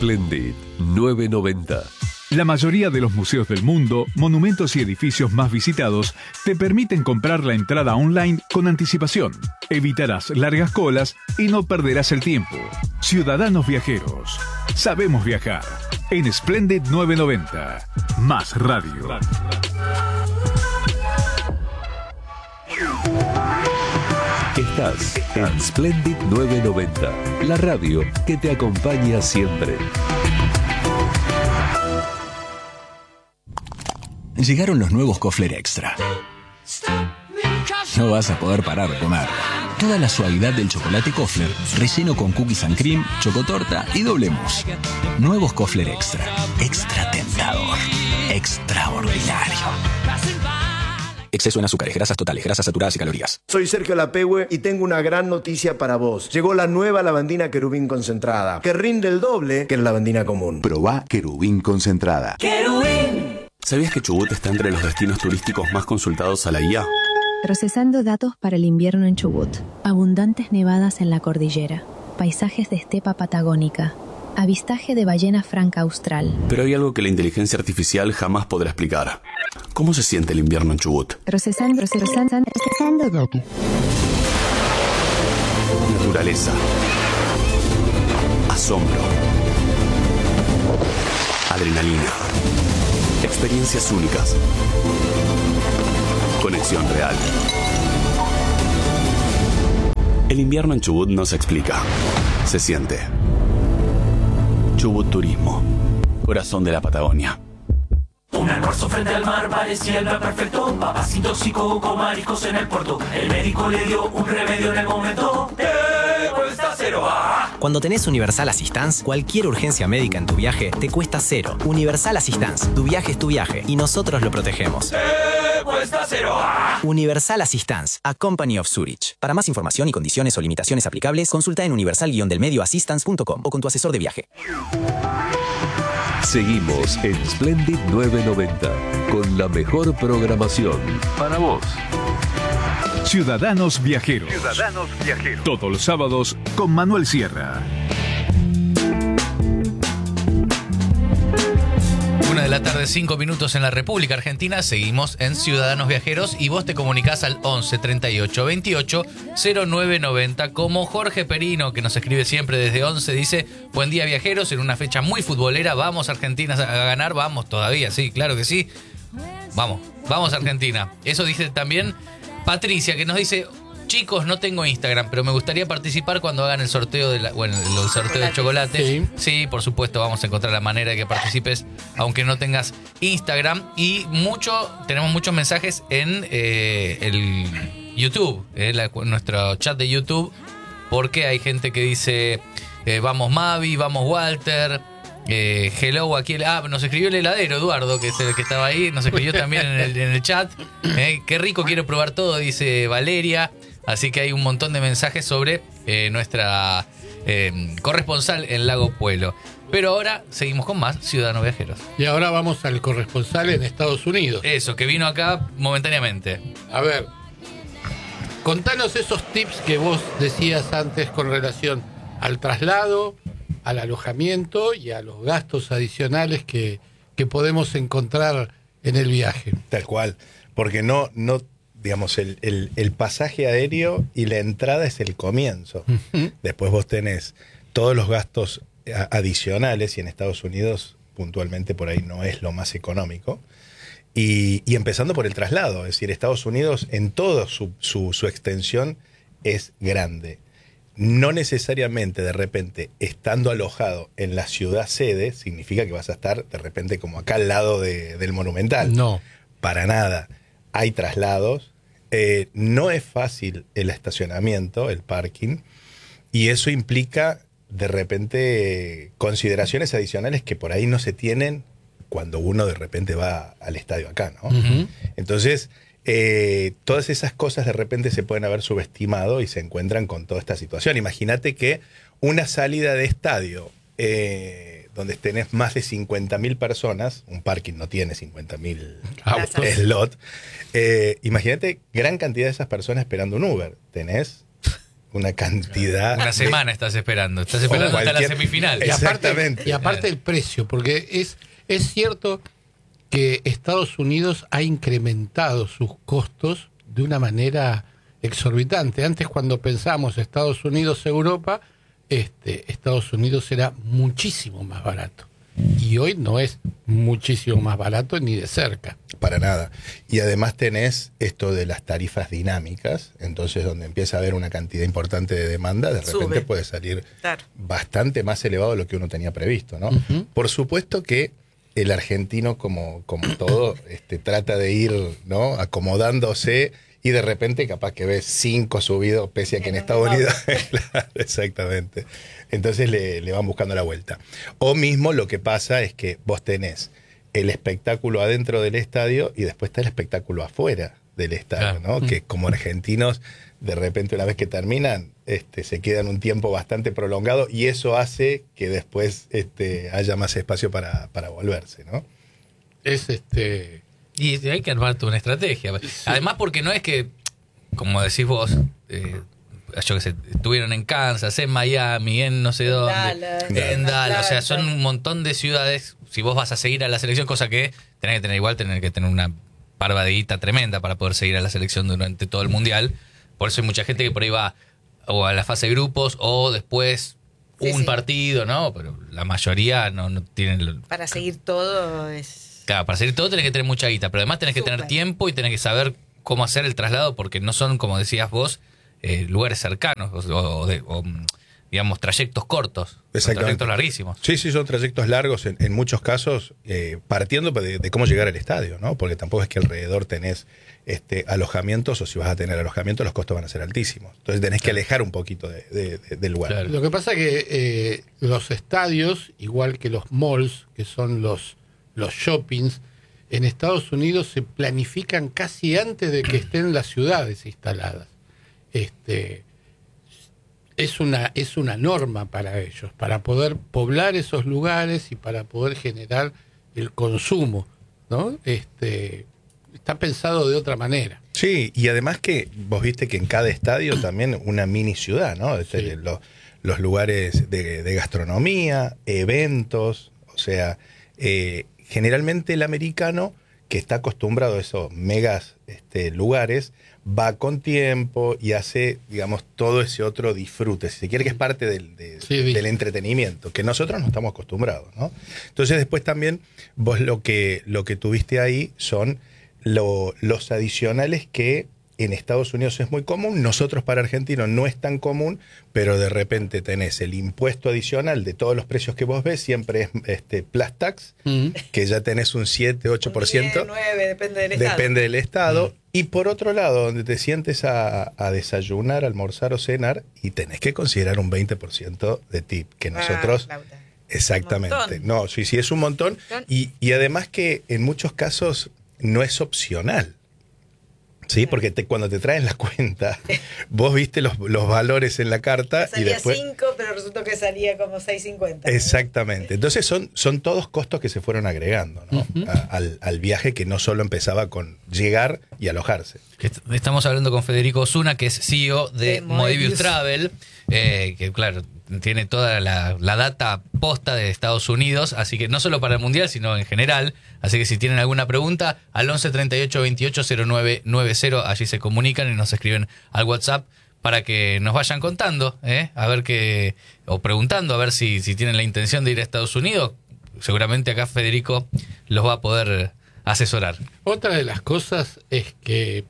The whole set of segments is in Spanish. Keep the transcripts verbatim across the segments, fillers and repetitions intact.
Splendid novecientos noventa. La mayoría de los museos del mundo, monumentos y edificios más visitados te permiten comprar la entrada online con anticipación. Evitarás largas colas y no perderás el tiempo. Ciudadanos viajeros, sabemos viajar. En Splendid novecientos noventa. Más radio. Estás en Splendid novecientos noventa, la radio que te acompaña siempre. Llegaron los nuevos Kofler Extra. No vas a poder parar de comer. Toda la suavidad del chocolate Kofler, relleno con cookies and cream, chocotorta y doble mousse. Nuevos Kofler Extra. Extra tentador. Extraordinario. Exceso en azúcares, grasas totales, grasas saturadas y calorías. Soy Sergio Lapehue y tengo una gran noticia para vos. Llegó la nueva lavandina Querubín concentrada, que rinde el doble que la lavandina común. Probá Querubín concentrada. ¡Querubín! ¿Sabías que Chubut está entre los destinos turísticos más consultados a la I A? Procesando datos para el invierno en Chubut. Abundantes nevadas en la cordillera. Paisajes de estepa patagónica. Avistaje de ballena franca austral. Pero hay algo que la inteligencia artificial jamás podrá explicar. ¿Cómo se siente el invierno en Chubut? Procesando, procesando, procesando datos. Naturaleza. Asombro. Adrenalina. Experiencias únicas. Conexión real. El invierno en Chubut no se explica. Se siente. Chubut Turismo. Corazón de la Patagonia. Un almuerzo frente al mar parecía el plan perfecto. Papas sin tóxico con mariscos en el puerto. El médico le dio un remedio en el momento. ¡Eh! ¡Cuesta cero! ¡Ah! Cuando tenés Universal Assistance, cualquier urgencia médica en tu viaje te cuesta cero. Universal Assistance. Tu viaje es tu viaje y nosotros lo protegemos. ¡Eh! ¡Cuesta cero! ¡Ah! Universal Assistance. A Company of Zurich. Para más información y condiciones o limitaciones aplicables, consulta en universal guion del medio assistance punto com o con tu asesor de viaje. Seguimos en Splendid novecientos noventa con la mejor programación para vos. Ciudadanos Viajeros. Ciudadanos Viajeros. Todos los sábados con Manuel Sierra. Una de la tarde, cinco minutos en la República Argentina. Seguimos en Ciudadanos Viajeros y vos te comunicás al once treinta y ocho veintiocho cero nueve noventa, como Jorge Perino, que nos escribe siempre desde once. Dice: buen día, viajeros, en una fecha muy futbolera. Vamos Argentina a ganar. Vamos todavía, sí, claro que sí. Vamos, vamos Argentina. Eso dice también Patricia, que nos dice: chicos, no tengo Instagram, pero me gustaría participar cuando hagan el sorteo de la, bueno, el sorteo de chocolate. Sí. sí, por supuesto, vamos a encontrar la manera de que participes, aunque no tengas Instagram. Y mucho, tenemos muchos mensajes en eh, el YouTube, eh, la, nuestro chat de YouTube, porque hay gente que dice: eh, vamos Mavi, vamos Walter. Eh, hello, aquí el, ah, nos escribió el heladero Eduardo, que es el que estaba ahí, nos escribió también en el, en el chat. Eh, qué rico, quiero probar todo, dice Valeria. Así que hay un montón de mensajes sobre eh, nuestra eh, corresponsal en Lago Puelo. Pero ahora seguimos con más Ciudadanos Viajeros. Y ahora vamos al corresponsal en Estados Unidos. Eso, que vino acá momentáneamente. A ver, contanos esos tips que vos decías antes con relación al traslado, al alojamiento y a los gastos adicionales que, que podemos encontrar en el viaje. Tal cual, porque no... no digamos, el, el, el pasaje aéreo y la entrada es el comienzo. Uh-huh. Después vos tenés todos los gastos adicionales, y en Estados Unidos puntualmente por ahí no es lo más económico. Y, y empezando por el traslado, es decir, Estados Unidos en toda su, su, su extensión es grande. No necesariamente de repente estando alojado en la ciudad sede significa que vas a estar de repente como acá al lado de, del Monumental. No. Para nada. Hay traslados. Eh, no es fácil el estacionamiento, el parking, y eso implica de repente consideraciones adicionales que por ahí no se tienen cuando uno de repente va al estadio acá, ¿no? Uh-huh. Entonces, eh, todas esas cosas de repente se pueden haber subestimado y se encuentran con toda esta situación. Imagínate que una salida de estadio eh, donde tenés más de cincuenta mil personas, un parking no tiene cincuenta mil slot, eh, imagínate gran cantidad de esas personas esperando un Uber. Tenés una cantidad. Una semana de... estás esperando. Estás esperando cualquier... hasta la semifinal. Y aparte, Exactamente. y aparte el precio, porque es, es cierto que Estados Unidos ha incrementado sus costos de una manera exorbitante. Antes, cuando pensamos Estados Unidos, Europa, este, Estados Unidos era muchísimo más barato. Y hoy no es muchísimo más barato ni de cerca. Para nada. Y además tenés esto de las tarifas dinámicas, entonces donde empieza a haber una cantidad importante de demanda, de repente Sube. puede salir Claro. bastante más elevado de lo que uno tenía previsto, ¿no? Uh-huh. Por supuesto que el argentino, como, como todo, este, trata de ir, ¿no?, acomodándose, y de repente capaz que ves cinco subidos, pese a que en Estados Unidos... Claro, exactamente. Entonces le, le van buscando la vuelta. O mismo lo que pasa es que vos tenés el espectáculo adentro del estadio y después está el espectáculo afuera del estadio, Claro. ¿no? Que como argentinos, de repente una vez que terminan, este, se quedan un tiempo bastante prolongado, y eso hace que después este, haya más espacio para, para volverse, ¿no? Es este... Y hay que armar toda una estrategia. Además, porque no es que, como decís vos, eh, yo qué sé, estuvieron en Kansas, en Miami, en no sé dónde, Dallas, en Dallas, o sea, son Atlanta. un montón de ciudades. Si vos vas a seguir a la selección, cosa que tenés que tener igual, tener que tener una parva de guita tremenda para poder seguir a la selección durante todo el mundial. Por eso hay mucha gente que por ahí va o a la fase de grupos o después Sí, un sí. partido, ¿no? Pero la mayoría no, no tienen... Para seguir todo es... Claro, para seguir todo tenés que tener mucha guita, pero además tenés que Súper. tener tiempo y tenés que saber cómo hacer el traslado, porque no son, como decías vos, eh, lugares cercanos o, o de- o, digamos, trayectos cortos, son Exactamente. trayectos larguísimos. Sí, sí, son trayectos largos en, en muchos casos, eh, partiendo de, de cómo llegar al estadio, ¿no? Porque tampoco es que alrededor tenés este, alojamientos, o si vas a tener alojamientos, los costos van a ser altísimos. Entonces tenés que alejar un poquito de- de- de- del lugar. Claro. Lo que pasa es que eh, los estadios, igual que los malls, que son los, los shoppings, en Estados Unidos se planifican casi antes de que estén las ciudades instaladas. Este, es una, es una norma para ellos, para poder poblar esos lugares y para poder generar el consumo, ¿no? Este, está pensado de otra manera. Sí, y además que vos viste que en cada estadio también una mini ciudad, ¿no? Este, Sí. los, los lugares de, de gastronomía, eventos, o sea, eh, generalmente el americano que está acostumbrado a esos megas este, lugares va con tiempo y hace, digamos, todo ese otro disfrute, si se quiere, que es parte del, de- Sí, sí. del entretenimiento, que nosotros no estamos acostumbrados, ¿no? Entonces después también vos lo que, lo que tuviste ahí son lo- los adicionales que en Estados Unidos es muy común, nosotros para argentinos no es tan común, pero de repente tenés el impuesto adicional de todos los precios que vos ves, siempre es este, plus tax, Mm. que ya tenés un siete, ocho por ciento. diez, nueve, depende del estado. Depende del estado. Y por otro lado, donde te sientes a, a desayunar, almorzar o cenar, y tenés que considerar un veinte por ciento de tip, que nosotros... Ah, flauta. Exactamente. Montón. No, sí, sí, es un montón. Y, y además que en muchos casos no es opcional. Sí, porque te- cuando te traen la cuenta, vos viste los, los valores en la carta y Salía después... cinco, pero resultó que salía como seis cincuenta. Exactamente. Entonces son, son todos costos que se fueron agregando, ¿no? Ujú. A- al, al viaje, que no solo empezaba con llegar y alojarse. Est- Estamos hablando con Federico Osuna, que es C E O de, De Moebius Moebius. Travel, eh, que claro, tiene toda la, la data posta de Estados Unidos, así que no solo para el Mundial, sino en general. Así que si tienen alguna pregunta, al once treinta y ocho veintiocho cero nueve noventa, allí se comunican y nos escriben al WhatsApp para que nos vayan contando, ¿eh? A ver qué, o preguntando a ver si, si tienen la intención de ir a Estados Unidos. Seguramente acá Federico los va a poder asesorar. Otra de las cosas es que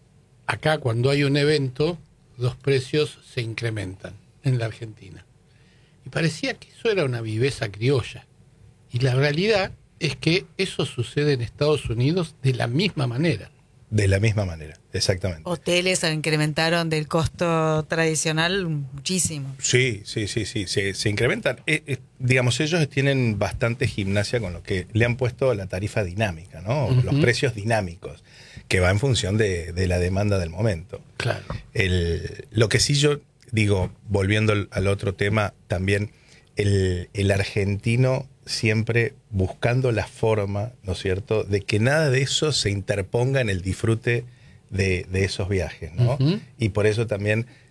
acá cuando hay un evento, los precios se incrementan en la Argentina. Y parecía que eso era una viveza criolla. Y la realidad es que eso sucede en Estados Unidos de la misma manera. De la misma manera, exactamente. Hoteles incrementaron del costo tradicional muchísimo. Sí, sí, sí, sí, se, se incrementan. Eh, eh, digamos, ellos tienen bastante gimnasia con lo que le han puesto la tarifa dinámica, ¿no? Ujú. Los precios dinámicos, que va en función de, de la demanda del momento. Claro. El, lo que sí yo digo, volviendo al, al otro tema, también el, el argentino siempre buscando la forma, ¿no es cierto?, de que nada de eso se interponga en el disfrute de, de esos viajes, ¿no? Ujú. Y por eso también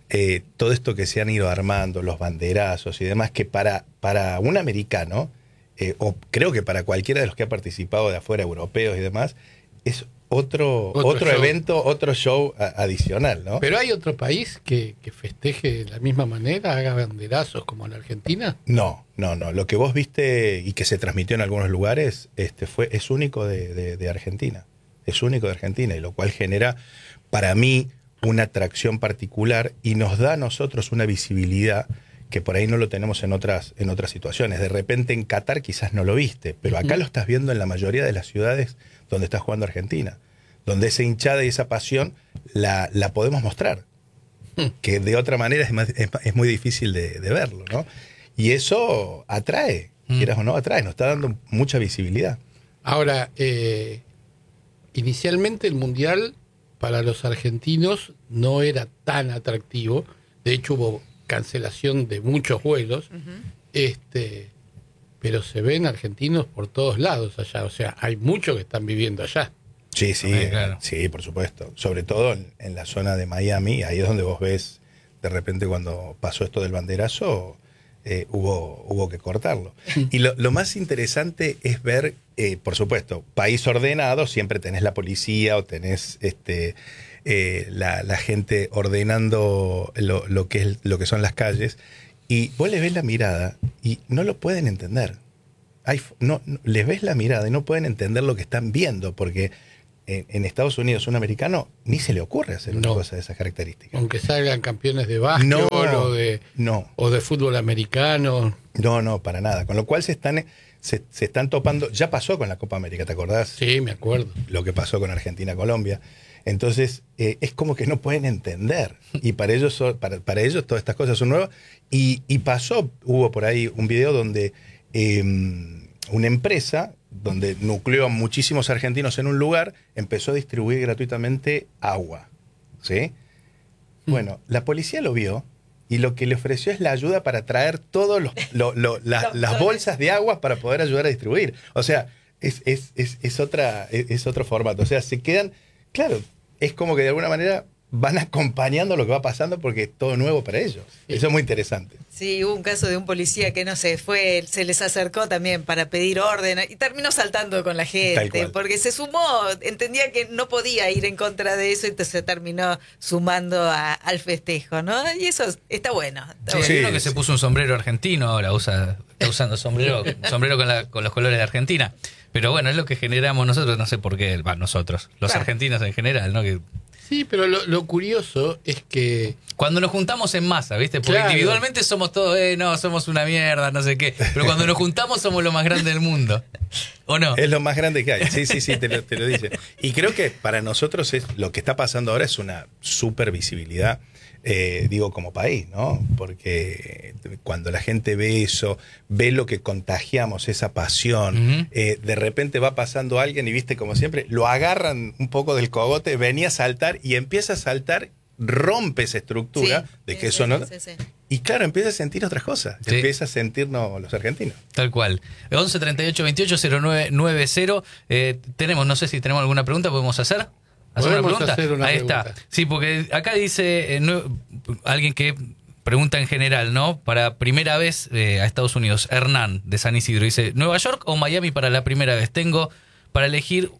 eh, todo esto que se han ido armando, los banderazos y demás, que para, para un americano, eh, o creo que para cualquiera de los que ha participado de afuera, europeos y demás, es otro, otro, otro evento, otro show a, adicional, ¿no? ¿Pero hay otro país que, que festeje de la misma manera, haga banderazos como en Argentina? No, no, no. Lo que vos viste y que se transmitió en algunos lugares este, fue, es único de, de, de Argentina. Es único de Argentina, y lo cual genera, para mí, una atracción particular y nos da a nosotros una visibilidad que por ahí no lo tenemos en otras, en otras situaciones. De repente en Qatar quizás no lo viste, pero acá uh-huh. lo estás viendo en la mayoría de las ciudades donde está jugando Argentina, donde esa hinchada y esa pasión la, la podemos mostrar, uh-huh. que de otra manera es, más, es, es muy difícil de, de verlo, ¿no? Y eso atrae, uh-huh. quieras o no, atrae, nos está dando mucha visibilidad. Ahora, eh, inicialmente el Mundial para los argentinos no era tan atractivo, de hecho hubo cancelación de muchos vuelos, uh-huh. este, pero se ven argentinos por todos lados allá, o sea, hay muchos que están viviendo allá. Sí, sí, sí, claro. sí, por supuesto, sobre todo en, en la zona de Miami, ahí es donde vos ves, de repente cuando pasó esto del banderazo, eh, hubo, hubo que cortarlo. Y lo, lo más interesante es ver, eh, por supuesto, país ordenado, siempre tenés la policía o tenés este eh, la, la gente ordenando lo, lo, que es, lo que son las calles, y vos les ves la mirada y no lo pueden entender. Hay, no, no, les ves la mirada y no pueden entender lo que están viendo, porque en, en Estados Unidos un americano ni se le ocurre hacer una no. cosa de esas características. Aunque salgan campeones de básquetbol no, o, de, no. o de fútbol americano. No, no, para nada. Con lo cual se están, se, se están topando. Ya pasó con la Copa América, ¿te acordás? Sí, me acuerdo. Lo que pasó con Argentina-Colombia. Entonces, eh, es como que no pueden entender. Y para ellos, son, para, para ellos todas estas cosas son nuevas. Y, y pasó, hubo por ahí un video donde eh, una empresa, donde nucleó a muchísimos argentinos en un lugar, empezó a distribuir gratuitamente agua. ¿Sí? Mm. Bueno, la policía lo vio y lo que le ofreció es la ayuda para traer todas lo, lo, la, las bolsas de agua para poder ayudar a distribuir. O sea, es, es, es, es, otra, es, es otro formato. O sea, se quedan... Claro, es como que de alguna manera van acompañando lo que va pasando porque es todo nuevo para ellos. Sí. Eso es muy interesante. Sí, hubo un caso de un policía que no se fue, se les acercó también para pedir orden y terminó saltando con la gente porque se sumó, entendía que no podía ir en contra de eso y entonces se terminó sumando a, al festejo, ¿no? Y eso está bueno. Está sí, bueno. Hay uno que se puso un sombrero argentino, ahora usa, está usando sombrero, sombrero con, la, con los colores de Argentina. Pero bueno, es lo que generamos nosotros, no sé por qué, va, nosotros, los claro. argentinos en general, ¿no? Que sí, pero lo, lo curioso es que... Cuando nos juntamos en masa, ¿viste? Porque claro. individualmente somos todos, eh, no, somos una mierda, no sé qué. Pero cuando nos juntamos somos lo más grande del mundo. ¿O no? Es lo más grande que hay. Sí, sí, sí, te lo, te lo dice. Y creo que para nosotros es, lo que está pasando ahora es una super visibilidad, eh, digo, como país, ¿no? Porque cuando la gente ve eso, ve lo que contagiamos, esa pasión, uh-huh. eh, de repente va pasando alguien y, viste, como siempre, lo agarran un poco del cogote, venía a saltar y empieza a saltar, rompe esa estructura sí, de que sí, eso sí, no... Sí, sí. Y claro, empieza a sentir otras cosas, sí. empieza a sentirnos los argentinos. Tal cual. once treinta y ocho veintiocho cero nueve noventa. Eh, tenemos, no sé si tenemos alguna pregunta, ¿podemos hacer? ¿Hacer una pregunta? Hacer una Ahí pregunta. está. Sí, porque acá dice eh, no, alguien que pregunta en general, ¿no? Para primera vez eh, a Estados Unidos, Hernán de San Isidro dice, ¿Nueva York o Miami para la primera vez? Tengo para elegir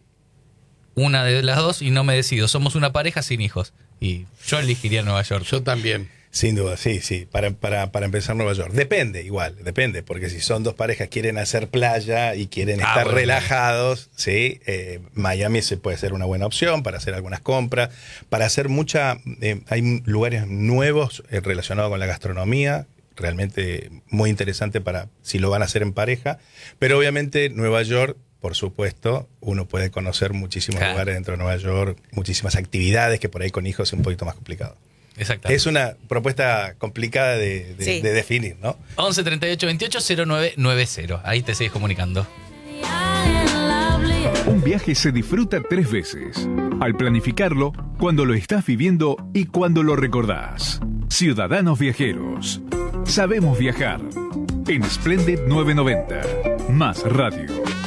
una de las dos y no me decido. Somos una pareja sin hijos. Y yo elegiría Nueva York. Yo también. Sin duda, sí, sí. Para, para, para empezar Nueva York. Depende, igual, depende. Porque si son dos parejas quieren hacer playa y quieren ah, estar bueno, relajados, sí, eh, Miami se puede ser una buena opción para hacer algunas compras, para hacer mucha... Eh, hay lugares nuevos eh, relacionados con la gastronomía, realmente muy interesante para si lo van a hacer en pareja. Pero obviamente Nueva York... Por supuesto, uno puede conocer muchísimos claro. lugares dentro de Nueva York, muchísimas actividades que por ahí con hijos es un poquito más complicado. Exactamente. Es una propuesta complicada de, de, sí. de definir, ¿no? once treinta y ocho veintiocho cero nueve noventa. Ahí te sigues comunicando. Un viaje se disfruta tres veces. Al planificarlo, cuando lo estás viviendo y cuando lo recordás. Ciudadanos Viajeros. Sabemos viajar. En Splendid novecientos noventa. Más radio.